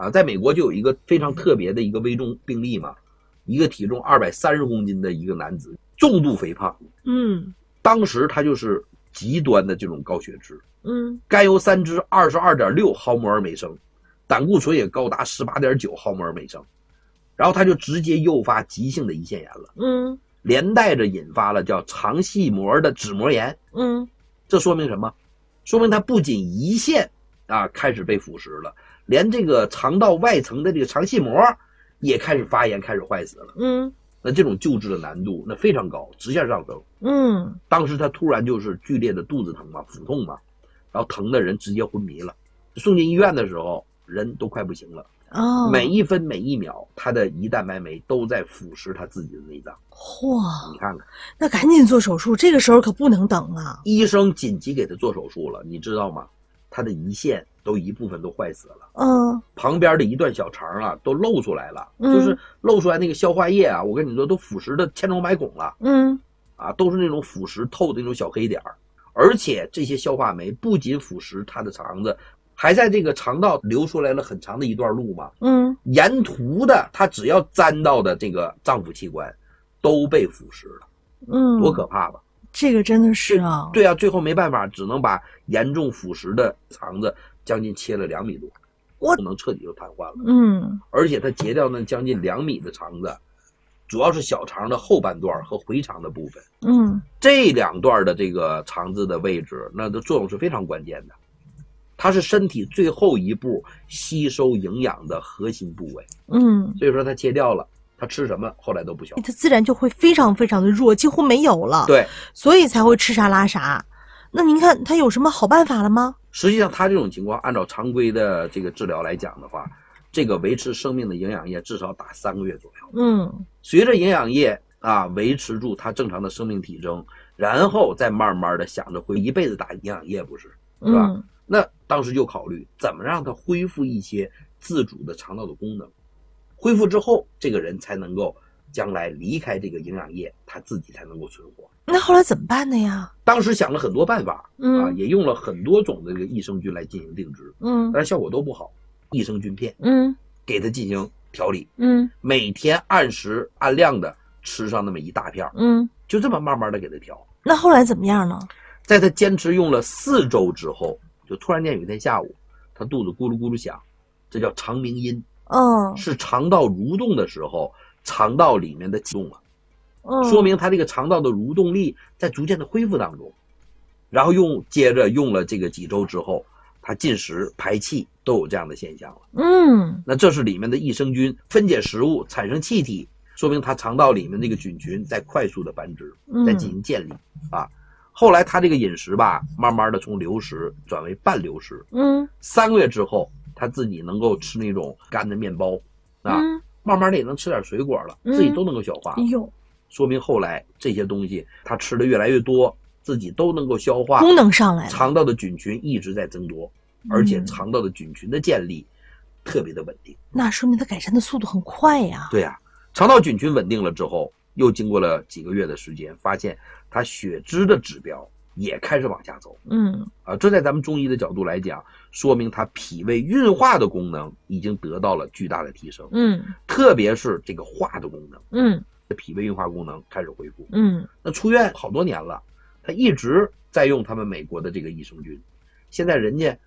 啊，在美国就有一个非常特别的一个危重病例嘛，一个体重230公斤的一个男子，重度肥胖，当时他就是极端的这种高血脂，甘油三酯22.6毫摩尔每升，胆固醇也高达18.9毫摩尔每升，然后他就直接诱发急性的胰腺炎了，连带着引发了叫肠系膜的脂膜炎，这说明什么？说明他不仅胰腺啊开始被腐蚀了，连这个肠道外层的这个肠系膜也开始发炎，开始坏死了，那这种救治的难度那非常高，直线上升，当时他突然就是剧烈的肚子疼嘛，腹痛嘛，然后疼的人直接昏迷了，送进医院的时候人都快不行了，每一分每一秒他的胰蛋白酶都在腐蚀他自己的内脏。 嚯， 你看看， 那赶紧做手术，这个时候可不能等啊！ 医生紧急给他做手术了，你知道吗？他的胰腺都一部分都坏死了，旁边的一段小肠啊都露出来了，就是露出来那个消化液啊，我跟你说都腐蚀的千疮百孔了，都是那种腐蚀透的那种小黑点儿，而且这些消化酶不仅腐蚀他的肠子，还在这个肠道流出来了很长的一段路嘛，沿途的他只要沾到的这个脏腑器官都被腐蚀了，多可怕吧！ 这个真的是啊， 对啊，最后没办法，只能把严重腐蚀的肠子将近切了2米多，不能彻底就瘫痪了。而且他截掉那将近2米的肠子，主要是小肠的后半段和回肠的部分。这2段的这个肠子的位置，那的作用是非常关键的，它是身体最后一步吸收营养的核心部位。所以说它切掉了。他吃什么后来都不消， 他自然就会非常非常的弱，几乎没有了。 对， 所以才会吃啥拉啥。那您看他有什么好办法了吗？ 实际上他这种情况按照常规的这个治疗来讲的话，这个维持生命的营养液至少打3个月左右。随着营养液啊维持住他正常的生命体征，然后再慢慢的想着会一辈子打营养液，不是吧？那当时就考虑怎么让他恢复一些自主的肠道的功能，恢复之后这个人才能够将来离开这个营养液，他自己才能够存活。 那后来怎么办的呀？ 当时想了很多办法，也用了很多种的这个益生菌来进行定制，但是效果都不好。益生菌片，给他进行调理，每天按时按量的吃上那么一大片，就这么慢慢的给他调。 那后来怎么样呢？ 在他坚持用了4周之后，就突然间有一天下午，他肚子咕噜咕噜响，这叫肠鸣音。是肠道蠕动的时候，肠道里面的启动了，说明他这个肠道的蠕动力在逐渐的恢复当中。然后接着用了这个几周之后，他进食排气都有这样的现象了。那这是里面的益生菌分解食物产生气体，说明他肠道里面这个菌群在快速的繁殖，在进行建立啊。后来他这个饮食吧，慢慢的从流食转为半流食。3个月之后，他自己能够吃那种干的面包啊，慢慢的也能吃点水果了，自己都能够消化。说明后来这些东西他吃的越来越多，自己都能够消化， 功能上来了， 肠道的菌群一直在增多，而且肠道的菌群的建立特别的稳定。 那说明他改善的速度很快呀。 对呀，肠道菌群稳定了之后，又经过了几个月的时间，发现他血脂的指标也开始往下走。这在咱们中医的角度来讲，说明他脾胃运化的功能已经得到了巨大的提升。特别是这个化的功能。脾胃运化功能开始恢复。那出院好多年了，他一直在用他们美国的这个益生菌。现在人家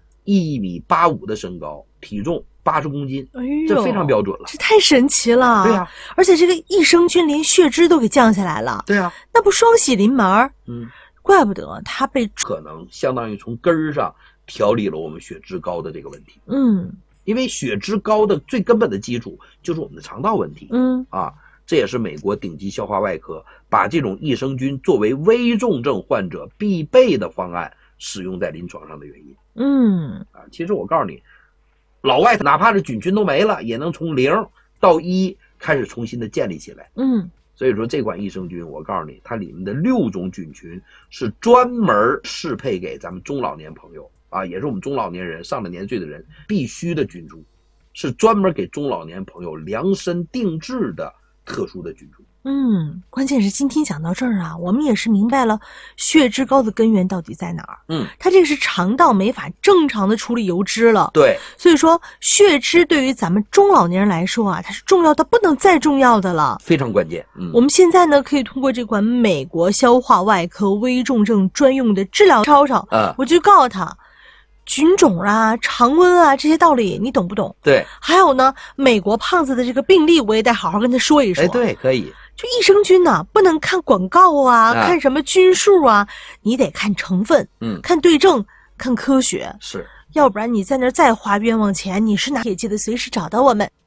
1.85米的身高，体重80公斤，这非常标准了。 这太神奇了。 对呀， 而且这个益生菌连血脂都给降下来了。 对呀， 那不双喜临门。怪不得他被可能相当于从根儿上调理了我们血脂高的这个问题。因为血脂高的最根本的基础就是我们的肠道问题。这也是美国顶级消化外科把这种益生菌作为危重症患者必备的方案使用在临床上的原因。其实我告诉你，老外哪怕是菌群都没了，也能从0到1开始重新的建立起来。所以说这款益生菌，我告诉你，它里面的6种菌群是专门适配给咱们中老年朋友啊，也是我们中老年人上了年岁的人必须的菌株，是专门给中老年朋友量身定制的特殊的菌株。 关键是今天讲到这儿啊，我们也是明白了血脂高的根源到底在哪儿。它这个是肠道没法正常的处理油脂了。 对， 所以说血脂对于咱们中老年人来说啊，它是重要的不能再重要的了， 非常关键。 我们现在呢可以通过这款美国消化外科危重症专用的治疗抄抄，我就告诉他。菌种啊，常温啊，这些道理你懂不懂？ 对。 还有呢，美国胖子的这个病例，我也得好好跟他说一说。 对，可以。 就益生菌呢，不能看广告啊，看什么菌数啊，你得看成分，看对症，看科学。 是， 要不然你在那儿再花冤枉钱，你是哪也记得随时找到我们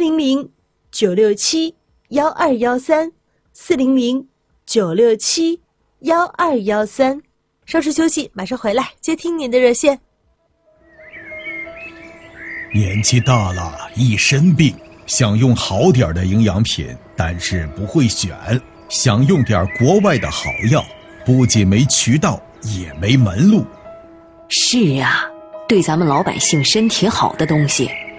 400-967-1213，400-967-1213。稍事休息，马上回来接听您的热线。 年纪大了，一身病，想用好点的营养品，但是不会选，想用点国外的好药，不仅没渠道，也没门路。 是啊，对咱们老百姓身体好的东西